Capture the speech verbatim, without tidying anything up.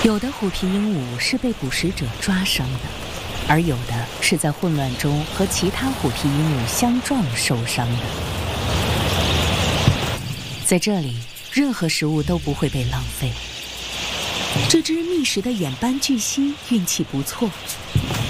有的虎皮鹦鹉是被捕食者抓伤的，而有的是在混乱中和其他虎皮鹦鹉相撞受伤的。在这里，任何食物都不会被浪费。这只觅食的眼斑巨蜥运气不错，